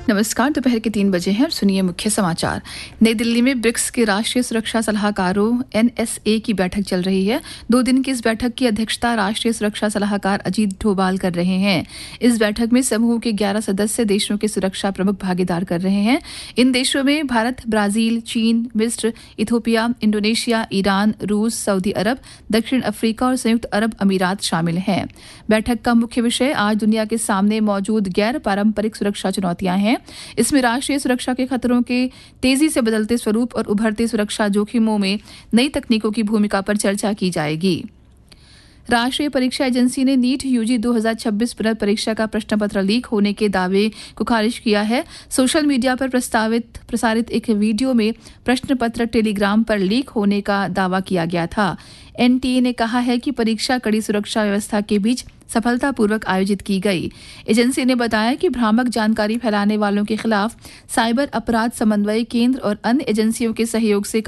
नमस्कार। दोपहर के 3 बजे हैं और सुनिए मुख्य समाचार। नई दिल्ली में ब्रिक्स के राष्ट्रीय सुरक्षा सलाहकारों NSA की बैठक चल रही है। 2 दिन की इस बैठक की अध्यक्षता राष्ट्रीय सुरक्षा सलाहकार अजीत डोभाल कर रहे हैं। इस बैठक में समूह के 11 सदस्य देशों के सुरक्षा प्रमुख भागीदार कर रहे हैं। इन देशों में भारत, ब्राजील, चीन, मिस्र, इथोपिया, इंडोनेशिया, ईरान, रूस, सऊदी अरब, दक्षिण अफ्रीका और संयुक्त अरब अमीरात शामिल हैं। बैठक का मुख्य विषय आज दुनिया के सामने मौजूद गैर पारंपरिक सुरक्षा चुनौतियां हैं। इसमें राष्ट्रीय सुरक्षा के खतरों के तेजी से बदलते स्वरूप और उभरते सुरक्षा जोखिमों में नई तकनीकों की भूमिका पर चर्चा की जाएगी। राष्ट्रीय परीक्षा एजेंसी ने नीट यूजी 2026 पुनर्परीक्षा का प्रश्न पत्र लीक होने के दावे को खारिज किया है। सोशल मीडिया पर प्रसारित एक वीडियो में प्रश्न पत्र टेलीग्राम पर लीक होने का दावा किया गया था। NTA ने कहा है कि परीक्षा कड़ी सुरक्षा व्यवस्था के बीच सफलतापूर्वक आयोजित की गई। एजेंसी ने बताया कि भ्रामक जानकारी फैलाने वालों के खिलाफ साइबर अपराध समन्वय केंद्र और अन्य एजेंसियों के सहयोग से